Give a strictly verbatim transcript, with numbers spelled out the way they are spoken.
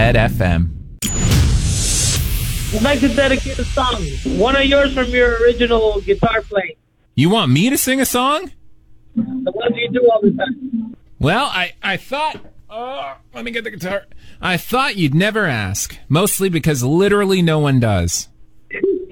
Knucklehead F M. I'd like to dedicate a song. One of yours from your original guitar playing. You want me to sing a song? The ones you do all the time. Well, I, I thought... Oh, let me get the guitar. I thought you'd never ask. Mostly because literally no one does.